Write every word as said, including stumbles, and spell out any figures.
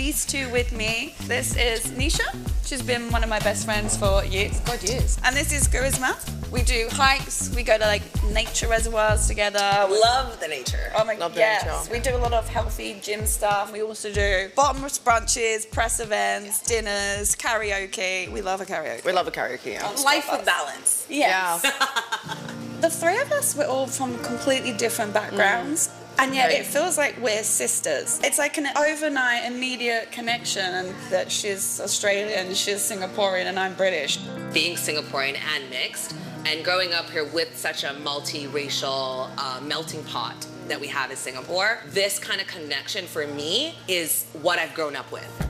these two with me. This is Nisha. She's been one of my best friends for years. God, years. And this is Gurisma. We do hikes. We go to like nature reservoirs together. Love the nature. Oh my Love god. the Yes. nature. We do a lot of healthy gym stuff. We also do bottomless brunches, press events, dinners, karaoke. We love a karaoke. We love a karaoke. Yeah. Life with balance. Yes. Yeah. The three of us, we're all from completely different backgrounds. Mm. And yet Right. it feels like we're sisters. It's like an overnight, immediate connection, and that she's Australian, she's Singaporean, and I'm British. Being Singaporean and mixed, and growing up here with such a multiracial uh, melting pot that we have in Singapore, this kind of connection for me is what I've grown up with.